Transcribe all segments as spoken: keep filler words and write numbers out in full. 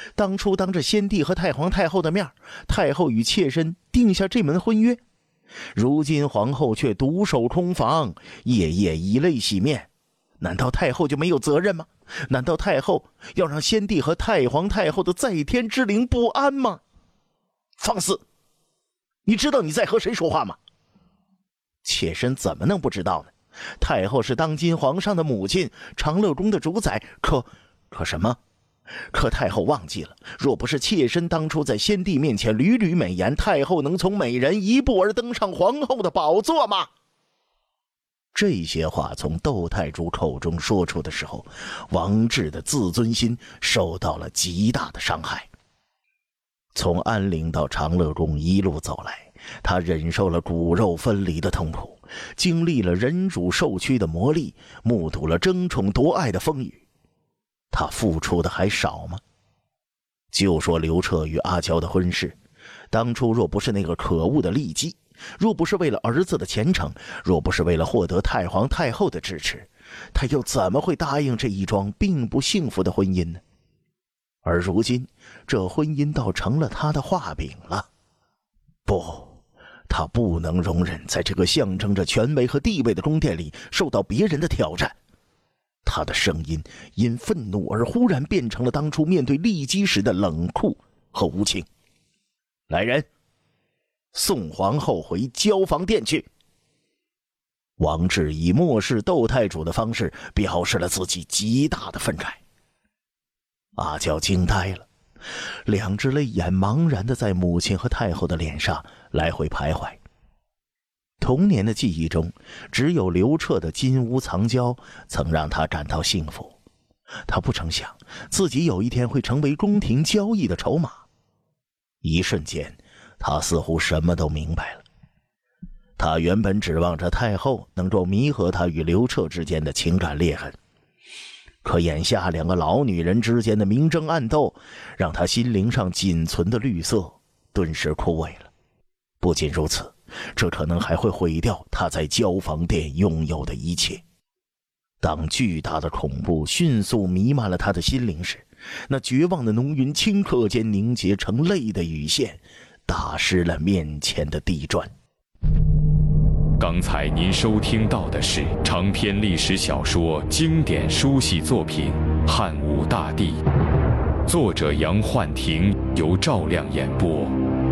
当初当着先帝和太皇太后的面，太后与妾身定下这门婚约，如今皇后却独守空房，夜夜以泪洗面，难道太后就没有责任吗？难道太后要让先帝和太皇太后的在天之灵不安吗？放肆！你知道你在和谁说话吗？妾身怎么能不知道呢？太后是当今皇上的母亲，长乐宫的主宰，可可什么？可太后忘记了，若不是妾身当初在先帝面前屡屡美言，太后能从美人一步而登上皇后的宝座吗？这些话从窦太主口中说出的时候，王志的自尊心受到了极大的伤害。从安陵到长乐宫一路走来，他忍受了骨肉分离的痛苦，经历了忍辱受屈的磨砺，目睹了争宠夺爱的风雨。他付出的还少吗？就说刘彻与阿娇的婚事，当初若不是那个可恶的骊姬，若不是为了儿子的前程，若不是为了获得太皇太后的支持，他又怎么会答应这一桩并不幸福的婚姻呢？而如今这婚姻倒成了他的画饼了。不，他不能容忍在这个象征着权威和地位的宫殿里受到别人的挑战。他的声音因愤怒而忽然变成了当初面对骊姬时的冷酷和无情。来人，送皇后回交房殿去。王志以漠视窦太主的方式表示了自己极大的愤慨。阿娇惊呆了，两只泪眼茫然地在母亲和太后的脸上来回徘徊。童年的记忆中，只有刘彻的金屋藏娇曾让他感到幸福。他不曾想自己有一天会成为宫廷交易的筹码。一瞬间，他似乎什么都明白了。他原本指望着太后能够弥合他与刘彻之间的情感裂痕，可眼下两个老女人之间的明争暗斗，让他心灵上仅存的绿色顿时枯萎了。不仅如此，这可能还会毁掉他在交房殿拥有的一切。当巨大的恐怖迅速弥漫了他的心灵时，那绝望的浓云顷刻间凝结成泪的雨线，打湿了面前的地砖。 刚才您收听到的是长篇历史小说经典书系作品《汉武大帝》，作者杨焕婷，由赵亮演播。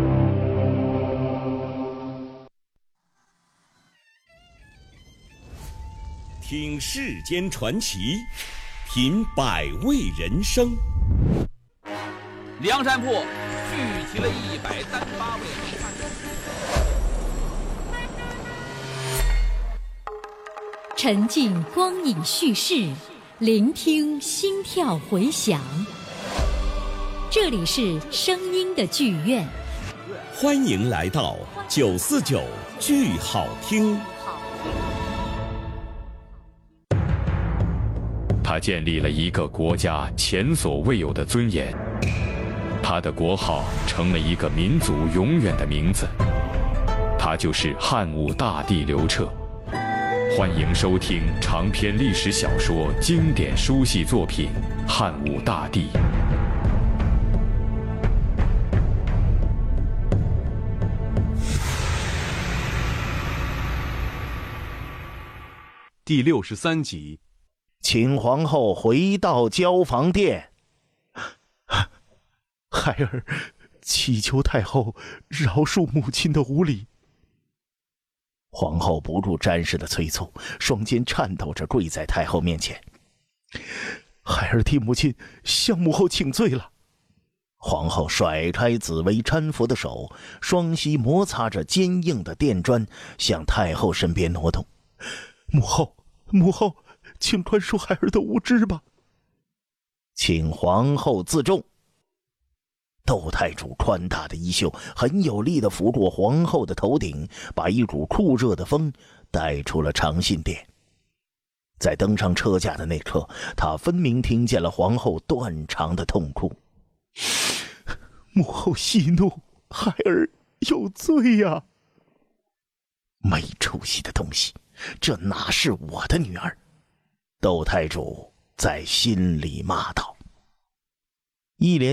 听世间传奇，品百味人生。 梁山泊聚集了一百三十八位好汉。 沉浸光影叙事，聆听心跳回响。这里是声音的剧院， 欢迎来到九四九剧好听。 他建立了一个国家前所未有的尊严，他的国号成了一个民族永远的名字，他就是汉武大帝刘彻。欢迎收听长篇历史小说经典书系作品《汉武大帝》。 第六十三集， 请皇后回到交房殿。孩儿祈求太后饶恕母亲的无礼。皇后不顾詹氏的催促，双肩颤抖着跪在太后面前。孩儿替母亲向母后请罪了。皇后甩开紫薇搀扶的手，双膝摩擦着坚硬的垫砖，向太后身边挪动。母后，母后，请宽恕孩儿的无知吧。请皇后自重。窦太主宽大的衣袖很有力地拂过皇后的头顶，把一股酷热的风带出了长信殿。在登上车驾的那刻，他分明听见了皇后断肠的痛哭。母后息怒，孩儿有罪呀、啊！没出息的东西，这哪是我的女儿？窦太主在心里骂道。一连